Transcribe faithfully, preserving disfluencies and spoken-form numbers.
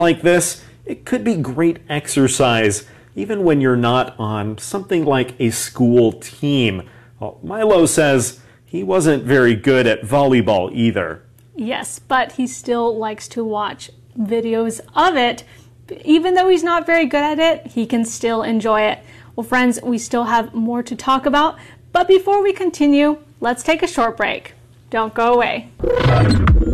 like this, it could be great exercise, even when you're not on something like a school team. Well, Milo says he wasn't very good at volleyball either. Yes, but he still likes to watch videos of it. Even though he's not very good at it, he can still enjoy it. Well, friends, we still have more to talk about, but before we continue, let's take a short break. Don't go away.